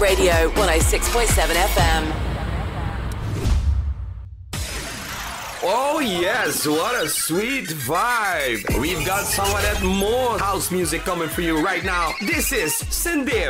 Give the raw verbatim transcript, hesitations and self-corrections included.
Radio one oh six point seven F M. Oh yes, what a sweet vibe. We've got some of that more house music coming for you right now. This is Sindir